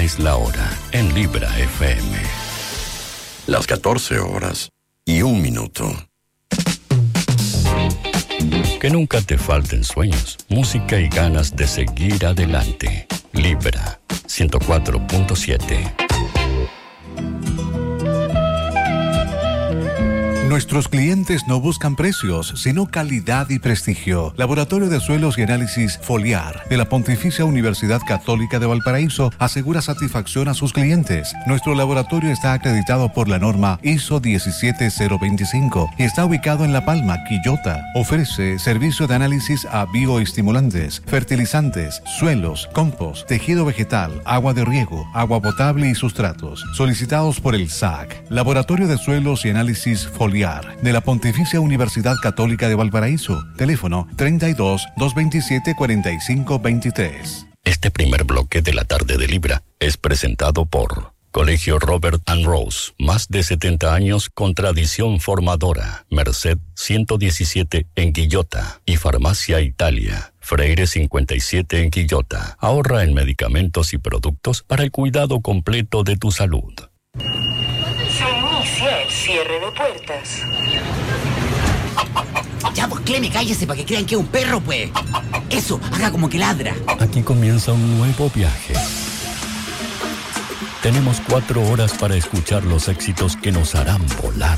es la hora en Libra FM. Las 14:01. Que nunca te falten sueños, música y ganas de seguir adelante. Libra 104.7. Nuestros clientes no buscan precios, sino calidad y prestigio. Laboratorio de Suelos y Análisis Foliar de la Pontificia Universidad Católica de Valparaíso asegura satisfacción a sus clientes. Nuestro laboratorio está acreditado por la norma ISO 17025 y está ubicado en La Palma, Quillota. Ofrece servicio de análisis a bioestimulantes, fertilizantes, suelos, compost, tejido vegetal, agua de riego, agua potable y sustratos. Solicitados por el SAC. Laboratorio de Suelos y Análisis Foliar de la Pontificia Universidad Católica de Valparaíso. Teléfono 32-227-4523. Este primer bloque de la tarde de Libra es presentado por Colegio Robert and Rose. Más de 70 años con tradición formadora. Merced 117 en Quillota. Y Farmacia Italia. Freire 57 en Quillota. Ahorra en medicamentos y productos para el cuidado completo de tu salud. Se inicia el cierre de puertas. Ya, pues, Cleme, cállese para que crean que es un perro, pues. Eso, haga como que ladra. Aquí comienza un nuevo viaje. Tenemos 4 horas para escuchar los éxitos que nos harán volar.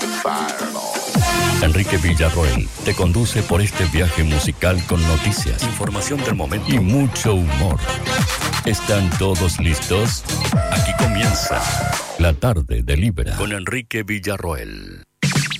Enrique Villarroel te conduce por este viaje musical con noticias, información del momento y mucho humor. ¿Están todos listos? Aquí comienza La Tarde de Libra con Enrique Villarroel.